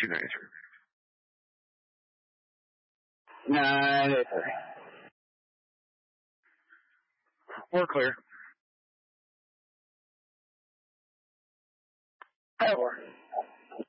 you can answer. Nah, that's all right. We're clear. Or